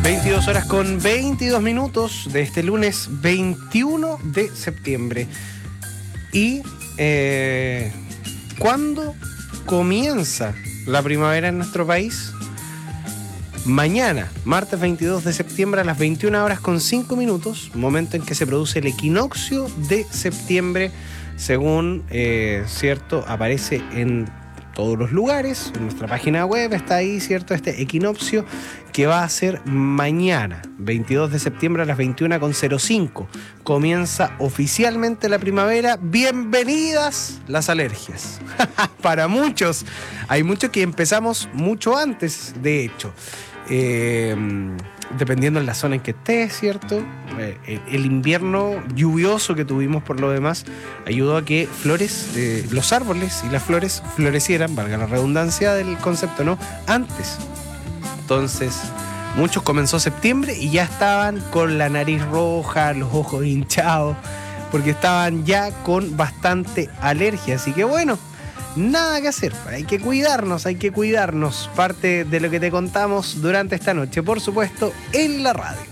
22 horas con 22 minutos de este lunes 21 de septiembre. Y ¿cuándo comienza la primavera en nuestro país? Mañana, martes 22 de septiembre a las 21 horas con 5 minutos, momento en que se produce el equinoccio de septiembre, según, cierto, aparece en todos los lugares. En nuestra página web está ahí, cierto, este equinoccio que va a ser mañana, 22 de septiembre a las 21:05. Comienza oficialmente la primavera. Bienvenidas las alergias. Para muchos, hay muchos que empezamos mucho antes, de hecho. Dependiendo en la zona en que estés, ¿cierto? El invierno lluvioso que tuvimos por lo demás ayudó a que los árboles y las flores florecieran, valga la redundancia del concepto, ¿no? Antes. Entonces, muchos comenzó septiembre y ya estaban con la nariz roja, los ojos hinchados, porque estaban ya con bastante alergia. Así que bueno, nada que hacer, hay que cuidarnos. Parte de lo que te contamos durante esta noche, por supuesto, en la radio.